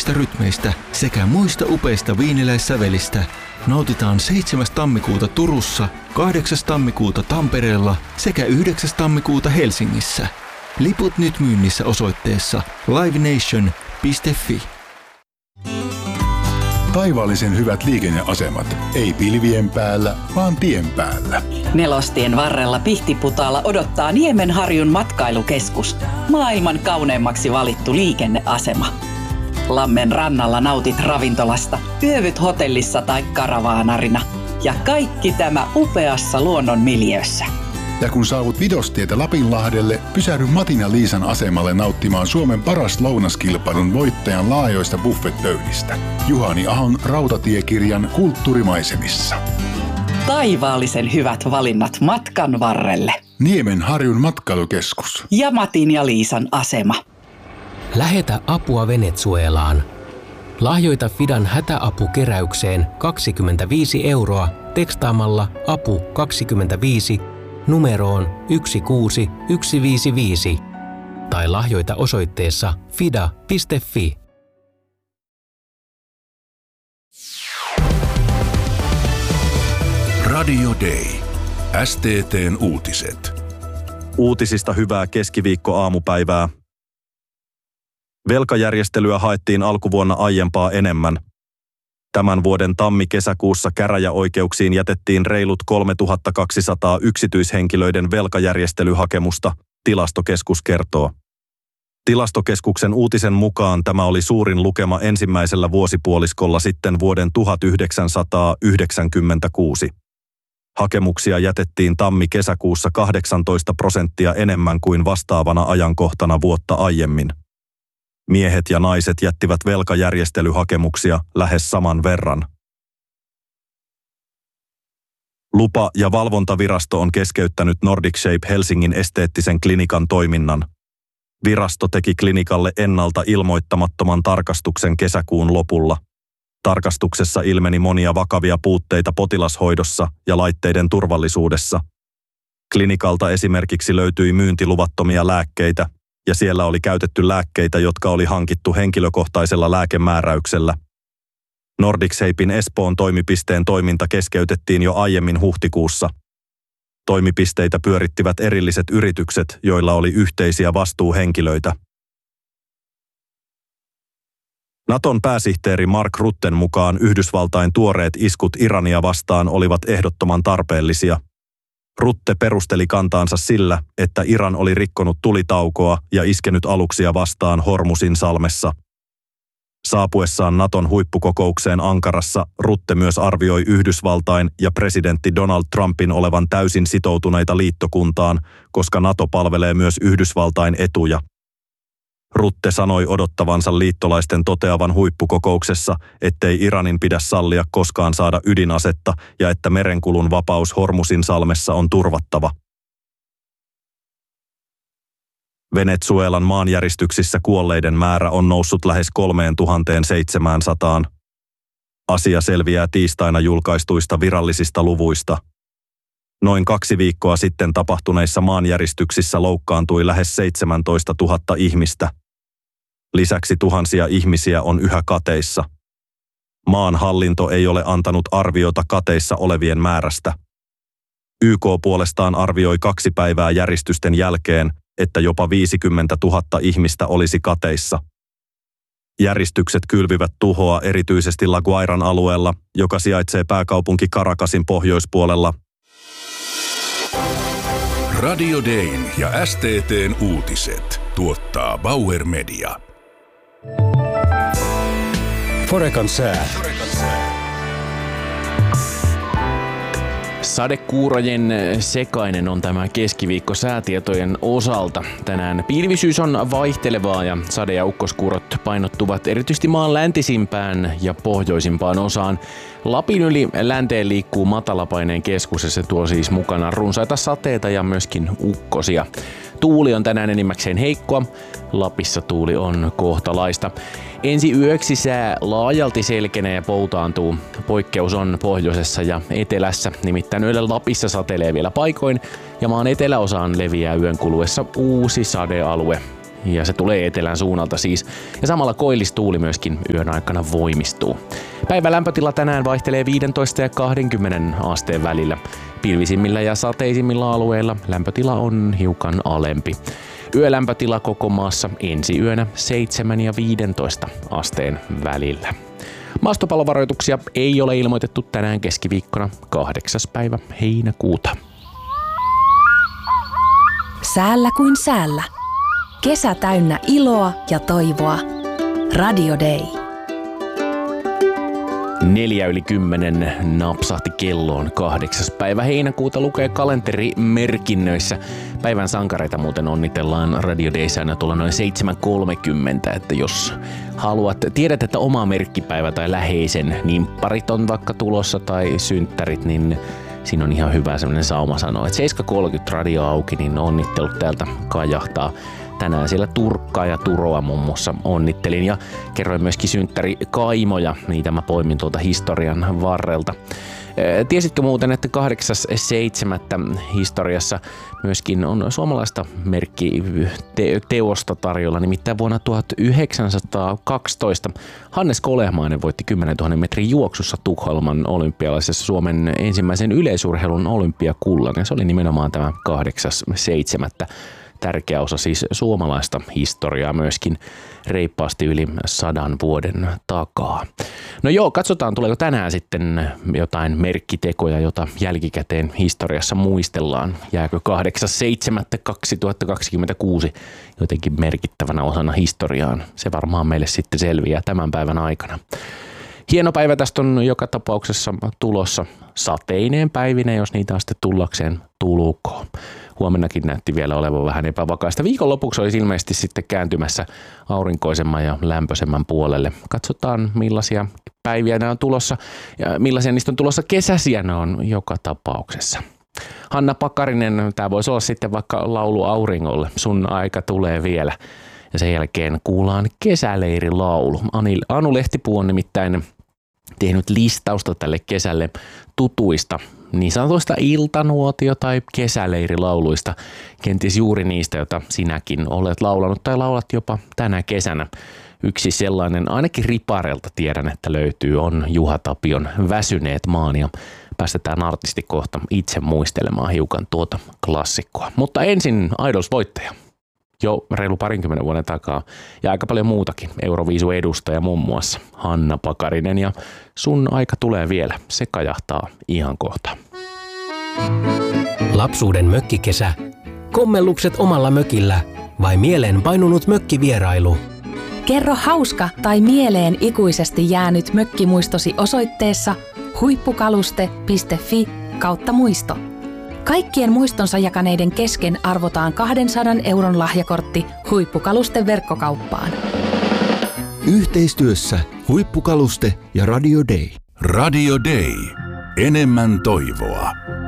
upeista rytmeistä sekä muista upeista viiniläissävelistä nautitaan 7. tammikuuta Turussa, 8. tammikuuta Tampereella sekä 9. tammikuuta Helsingissä. Liput nyt myynnissä osoitteessa livenation.fi. Taivaallisen hyvät liikenneasemat. Ei pilvien päällä, vaan tien päällä. Nelostien varrella Pihtiputaalla odottaa Niemenharjun matkailukeskus. Maailman kauneimmaksi valittu liikenneasema. Lammen rannalla nautit ravintolasta, yövyt hotellissa tai karavaanarina. Ja kaikki tämä upeassa luonnon miljöössä. Ja kun saavut Vidostietä Lapinlahdelle, pysähdy Matin ja Liisan asemalle nauttimaan Suomen paras lounaskilpailun voittajan laajoista buffetpöydistä. Juhani Ahon rautatiekirjan kulttuurimaisemissa. Taivaallisen hyvät valinnat matkan varrelle. Niemenharjun matkailukeskus. Ja Matin ja Liisan asema. Lähetä apua Venezuelaan. Lahjoita Fidan hätäapukeräykseen 25 € tekstaamalla apu 25 numeroon 16155 tai lahjoita osoitteessa fida.fi. Radio Day. STT:n uutiset. Uutisista hyvää keskiviikkoaamupäivää. Velkajärjestelyä haettiin alkuvuonna aiempaa enemmän. Tämän vuoden tammi-kesäkuussa käräjäoikeuksiin jätettiin reilut 3200 yksityishenkilöiden velkajärjestelyhakemusta, Tilastokeskus kertoo. Tilastokeskuksen uutisen mukaan tämä oli suurin lukema ensimmäisellä vuosipuoliskolla sitten vuoden 1996. Hakemuksia jätettiin tammi-kesäkuussa 18% enemmän kuin vastaavana ajankohtana vuotta aiemmin. Miehet ja naiset jättivät velkajärjestelyhakemuksia lähes saman verran. Lupa- ja valvontavirasto on keskeyttänyt Nordic Shape Helsingin esteettisen klinikan toiminnan. Virasto teki klinikalle ennalta ilmoittamattoman tarkastuksen kesäkuun lopulla. Tarkastuksessa ilmeni monia vakavia puutteita potilashoidossa ja laitteiden turvallisuudessa. Klinikalta esimerkiksi löytyi myyntiluvattomia lääkkeitä, ja siellä oli käytetty lääkkeitä, jotka oli hankittu henkilökohtaisella lääkemääräyksellä. Nordic Shapein Espoon toimipisteen toiminta keskeytettiin jo aiemmin huhtikuussa. Toimipisteitä pyörittivät erilliset yritykset, joilla oli yhteisiä vastuuhenkilöitä. Naton pääsihteeri Mark Rutten mukaan Yhdysvaltain tuoreet iskut Irania vastaan olivat ehdottoman tarpeellisia. Rutte perusteli kantaansa sillä, että Iran oli rikkonut tulitaukoa ja iskenyt aluksia vastaan Hormuzin salmessa. Saapuessaan Naton huippukokoukseen Ankarassa Rutte myös arvioi Yhdysvaltain ja presidentti Donald Trumpin olevan täysin sitoutuneita liittokuntaan, koska NATO palvelee myös Yhdysvaltain etuja. Rutte sanoi odottavansa liittolaisten toteavan huippukokouksessa, ettei Iranin pidä sallia koskaan saada ydinasetta ja että merenkulun vapaus Hormuzin salmessa on turvattava. Venezuelan maanjäristyksissä kuolleiden määrä on noussut lähes 3700. Asia selviää tiistaina julkaistuista virallisista luvuista. Noin 2 viikkoa sitten tapahtuneissa maanjäristyksissä loukkaantui lähes 17 000 ihmistä. Lisäksi tuhansia ihmisiä on yhä kateissa. Maan hallinto ei ole antanut arviota kateissa olevien määrästä. YK puolestaan arvioi 2 päivää järistysten jälkeen, että jopa 50 000 ihmistä olisi kateissa. Järistykset kylvivät tuhoa erityisesti La Guairan alueella, joka sijaitsee pääkaupunki Caracasin pohjoispuolella. Radio Dayn ja STT:n uutiset tuottaa Bauer Media. Forecan sää. Sadekuurojen sekainen on tämä keskiviikko säätietojen osalta. Tänään pilvisyys on vaihtelevaa ja sade- ja ukkoskuurot painottuvat erityisesti maan läntisimpään ja pohjoisimpaan osaan. Lapin yli länteen liikkuu matalapaineen keskus ja se tuo siis mukana runsaita sateita ja myöskin ukkosia. Tuuli on tänään enimmäkseen heikkoa. Lapissa tuuli on kohtalaista. Ensi yöksi sää laajalti selkenee ja poutaantuu. Poikkeus on pohjoisessa ja etelässä, nimittäin yöllä Lapissa satelee vielä paikoin ja maan eteläosaan leviää yön kuluessa uusi sadealue. ja se tulee etelän suunnalta siis. Ja samalla koillistuuli myöskin yön aikana voimistuu. Päivän lämpötila tänään vaihtelee 15 ja 20 asteen välillä. Pilvisimmillä ja sateisimmilla alueilla lämpötila on hiukan alempi. Yölämpötila koko maassa ensi yönä 7 ja 15 asteen välillä. Maastopallovaroituksia ei ole ilmoitettu tänään keskiviikkona 8. päivä heinäkuuta. Säällä kuin säällä. Kesä täynnä iloa ja toivoa. Radio Day. 9:10 napsahti kelloon 8. päivä heinäkuuta, lukee kalenterimerkinnöissä. Päivän sankareita muuten onnitellaan Radio Dayssä aina tulla noin 7:30, että jos tiedät, että oma merkkipäivä tai läheisen, niin parit on vaikka tulossa tai synttärit, niin siinä on ihan hyvä semmoinen sauma sanoa, että 7:30 radio auki, niin onnittelut täältä kajahtaa. Tänään siellä Turkkaa ja Turoa muun muassa onnittelin ja kerroin myöskin synttärikaimoja, niitä mä poimin tuolta historian varrelta. Tiesitkö muuten, että 8.7. historiassa myöskin on suomalaista merkkiteosta tarjolla, nimittäin vuonna 1912 Hannes Kolehmainen voitti 10 000 metrin juoksussa Tukholman olympialaisessa Suomen ensimmäisen yleisurheilun olympiakullan, ja se oli nimenomaan tämä 8.7. Tärkeä osa siis suomalaista historiaa myöskin reippaasti yli 100 vuoden takaa. No joo, katsotaan tuleeko tänään sitten jotain merkkitekoja, jota jälkikäteen historiassa muistellaan. Jääkö 8.7.2026 jotenkin merkittävänä osana historiaan? Se varmaan meille sitten selviää tämän päivän aikana. Hieno päivä tästä on joka tapauksessa tulossa sateineen päivinä, jos niitä sitten tullakseen tulkoon. Huomennakin näytti vielä olevan vähän epävakaista. Viikonlopuksi olisi ilmeisesti sitten kääntymässä aurinkoisemman ja lämpöisemmän puolelle. Katsotaan millaisia päiviä nämä on tulossa ja millaisia niistä on tulossa kesäisiä ne on joka tapauksessa. Hanna Pakarinen, tämä voisi olla sitten vaikka laulu auringolle. Sun aika tulee vielä. Ja sen jälkeen kuullaan kesäleirilaulu. Anu Lehtipuu on nimittäin tehnyt listausta tälle kesälle tutuista niin sanotuista iltanuotio- tai kesäleirilauluista, kenties juuri niistä, joita sinäkin olet laulanut tai laulat jopa tänä kesänä. Yksi sellainen, ainakin Riparelta tiedän, että löytyy, on Juha Tapion Väsyneet maan, ja päästetään artisti kohta itse muistelemaan hiukan tuota klassikkoa. Mutta ensin Idols-voittaja. Jo reilu 20 vuoden takaa ja aika paljon muutakin. Euroviisu-edustaja muun muassa Hanna Pakarinen, ja sun aika tulee vielä. Se kajahtaa ihan kohta. Lapsuuden mökkikesä. Kommellukset omalla mökillä vai mieleen painunut mökkivierailu? Kerro hauska tai mieleen ikuisesti jäänyt mökkimuistosi osoitteessa huippukaluste.fi/muisto. Kaikkien muistonsa jakaneiden kesken arvotaan 200 euron lahjakortti Huippukalusten verkkokauppaan. Yhteistyössä Huippukaluste ja Radio Day. Radio Day. Enemmän toivoa.